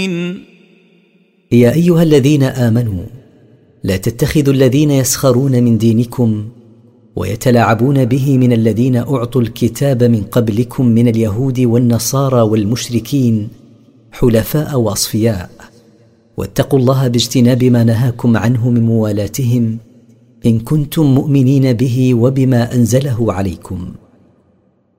يا أيها الذين آمنوا لا تتخذوا الذين يسخرون من دينكم ويتلاعبون به من الذين أعطوا الكتاب من قبلكم من اليهود والنصارى والمشركين حلفاء وأصفياء، واتقوا الله باجتناب ما نهاكم عنه من موالاتهم إن كنتم مؤمنين به وبما أنزله عليكم.